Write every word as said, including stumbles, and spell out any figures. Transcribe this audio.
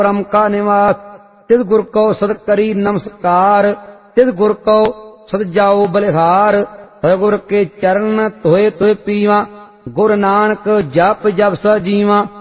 परम का निवास। तिस गुर को सद करी नमस्कार, तिस गुर को सद जाओ बलिहार। है गुर के चरण धोए धोए पीवा, गुर नानक जप जप स जीवा।